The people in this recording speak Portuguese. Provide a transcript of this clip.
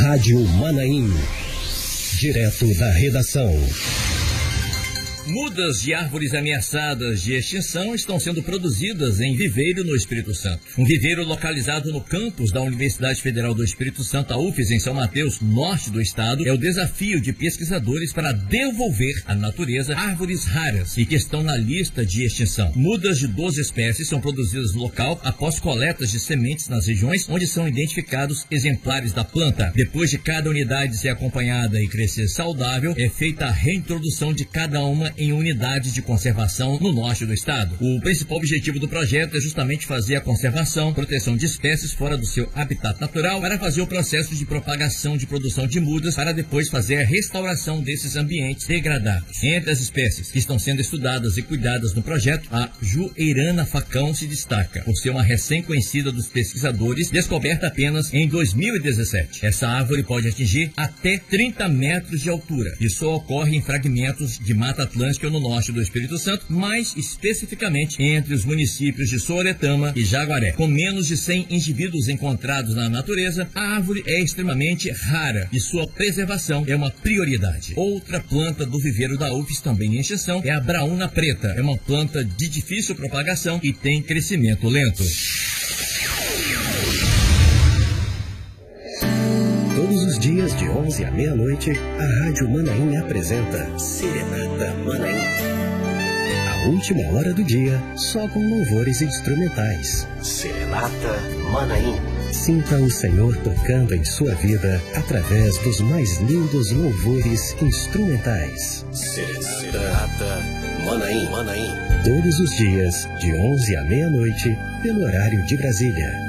Rádio Manaim. Direto da redação. Mudas de árvores ameaçadas de extinção estão sendo produzidas em viveiro no Espírito Santo. Um viveiro localizado no campus da Universidade Federal do Espírito Santo, a UFES, em São Mateus, norte do estado, é o desafio de pesquisadores para devolver à natureza árvores raras e que estão na lista de extinção. Mudas de 12 espécies são produzidas no local após coletas de sementes nas regiões onde são identificados exemplares da planta. Depois de cada unidade ser acompanhada e crescer saudável, é feita a reintrodução de cada uma em unidades de conservação no norte do estado. O principal objetivo do projeto é justamente fazer a conservação, proteção de espécies fora do seu habitat natural para fazer o processo de propagação de produção de mudas para depois fazer a restauração desses ambientes degradados. Entre as espécies que estão sendo estudadas e cuidadas no projeto, a Jueirana facão se destaca por ser uma recém-conhecida dos pesquisadores, descoberta apenas em 2017. Essa árvore pode atingir até 30 metros de altura e só ocorre em fragmentos de Mata Atlântica no norte do Espírito Santo, mais especificamente entre os municípios de Sooretama e Jaguaré. Com menos de 100 indivíduos encontrados na natureza, a árvore é extremamente rara e sua preservação é uma prioridade. Outra planta do viveiro da UFES, também em extinção, é a Braúna preta. É uma planta de difícil propagação e tem crescimento lento. Todos os dias, de 11 à meia-noite, a Rádio Manaim apresenta Serenata Manaim. A última hora do dia, só com louvores instrumentais. Serenata Manaim. Sinta o Senhor tocando em sua vida através dos mais lindos louvores instrumentais. Serenata Manaim. Todos os dias, de 11 à meia-noite, pelo horário de Brasília.